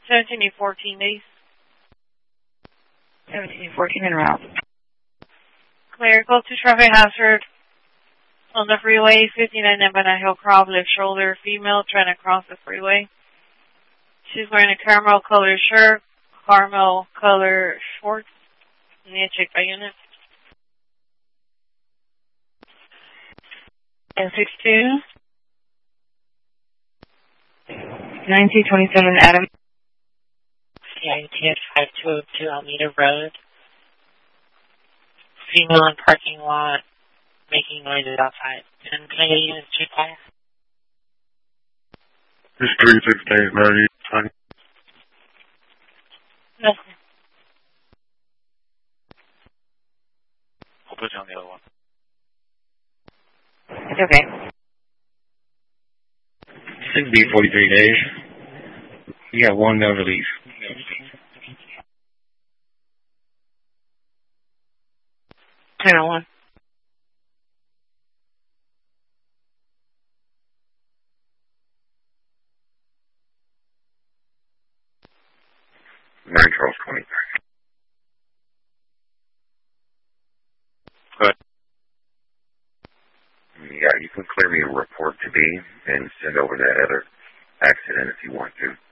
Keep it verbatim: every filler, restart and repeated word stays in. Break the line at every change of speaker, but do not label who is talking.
seventeen to fourteen days.
seventeen to fourteen en route.
Clear. Close to traffic hazard on the freeway. fifty-nine Nevada Hill Crop, left shoulder, female trying to cross the freeway. She's wearing a caramel color shirt, caramel color shorts. You need to check by unit.
ten six two. nineteen twenty-seven Adam.
C I T S five two oh two Alameda Road. Female in parking lot, making noises outside. And can I get a unit to call?
It's three six eight nine eight.
Nothing.
I'll put you on the other one.
It's okay.
Should be forty-three days. You got one no release.
ten oh one.
nine Charles twenty.
Good.
Yeah, you can clear me a report to B and send over that other accident if you want to.